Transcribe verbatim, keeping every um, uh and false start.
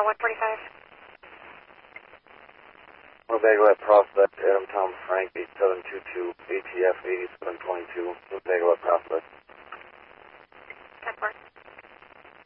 one forty-five. Winnebago at Prospect, Adam Tom Frank, eight seven two two, A T F eighty-seven twenty-two, Winnebago at Prospect.